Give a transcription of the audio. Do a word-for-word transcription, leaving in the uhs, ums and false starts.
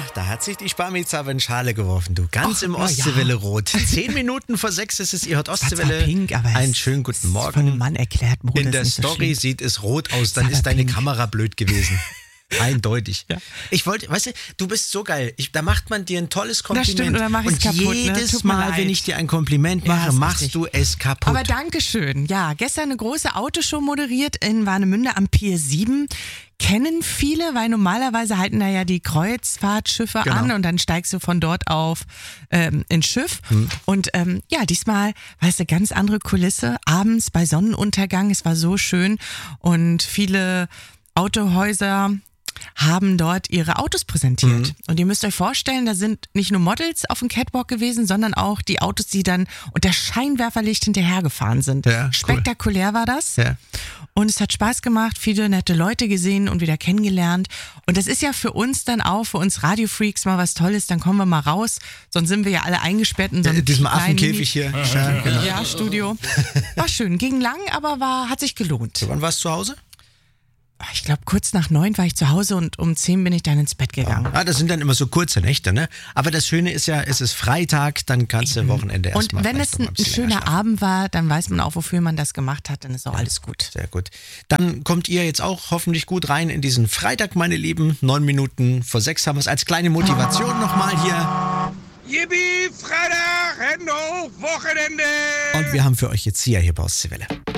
da hat sich die Sparmiza aber in Schale geworfen, du. Ganz Och, im na ja. Ostseewelle-Rot. Zehn Minuten vor sechs ist es, ihr hört War zwar Ostseewelle. pink, aber Einen es schönen guten ist Morgen. von einem Mann erklärt wurde. In der ist nicht so Story schlimm. sieht es rot aus, dann aber ist deine pink. Kamera blöd gewesen. Eindeutig. Ja. Ich wollte, weißt du, du bist so geil. Ich, da macht man dir ein tolles Kompliment. stimmt, und dann mach ich's und kaputt, ne? jedes Tut mir Mal, leid. wenn ich dir ein Kompliment Ja, mache, ist machst richtig. du es kaputt. Aber Dankeschön. Ja, gestern eine große Autoshow moderiert in Warnemünde am Pier sieben. Kennen viele, weil normalerweise halten da ja die Kreuzfahrtschiffe Genau. an und dann steigst du von dort auf ähm, ins Schiff. Hm. Und ähm, ja, diesmal war es eine ganz andere Kulisse. Abends bei Sonnenuntergang, es war so schön und viele Autohäuser haben dort ihre Autos präsentiert. Mhm. Und ihr müsst euch vorstellen, da sind nicht nur Models auf dem Catwalk gewesen, sondern auch die Autos, die dann unter Scheinwerferlicht hinterhergefahren sind. Ja, cool. Spektakulär war das. Ja. Und es hat Spaß gemacht, viele nette Leute gesehen und wieder kennengelernt. Und das ist ja für uns dann auch, für uns Radiofreaks mal was Tolles, dann kommen wir mal raus, sonst sind wir ja alle eingesperrt in so einem In diesem kleinen Affenkäfig hier. Ja, genau. Ja, Studio. War schön, ging lang, aber war, hat sich gelohnt. Wann warst du zu Hause? Ich glaube, kurz nach neun war ich zu Hause und um zehn bin ich dann ins Bett gegangen. Ah, das sind dann immer so kurze Nächte, ne? Aber das Schöne ist ja, es ist Freitag, dann kannst du Wochenende Und erstmal. wenn es ein, ein schöner Abend war, dann weiß man auch, wofür man das gemacht hat, dann ist auch alles gut. Sehr gut. Dann kommt ihr jetzt auch hoffentlich gut rein in diesen Freitag, meine Lieben. Neun Minuten vor sechs haben wir es als kleine Motivation nochmal hier. Yippie, Freitag, Hände hoch, Wochenende! Und wir haben für euch jetzt hier, hier bei Ostseewelle.